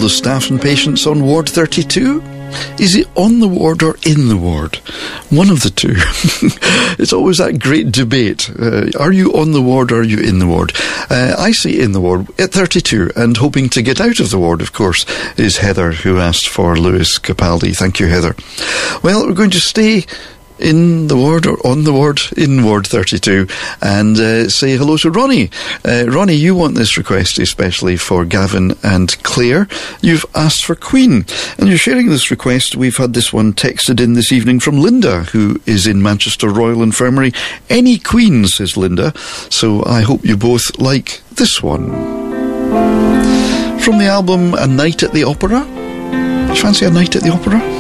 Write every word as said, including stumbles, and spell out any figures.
the staff and patients on Ward thirty-two? Is he on the ward or in the ward? One of the two. It's always that great debate. Uh, are you on the ward or are you in the ward? Uh, I say in the ward at thirty-two, and hoping to get out of the ward, of course, is Heather, who asked for Lewis Capaldi. Thank you, Heather. Well, we're going to stay in the ward or on the ward in Ward thirty-two and uh, say hello to Ronnie. Uh, Ronnie, you want this request especially for Gavin and Claire. You've asked for Queen, and you're sharing this request. We've had this one texted in this evening from Linda, who is in Manchester Royal Infirmary. Any Queen, says Linda, so I hope you both like this one. From the album A Night at the Opera. Do you fancy A Night at the Opera?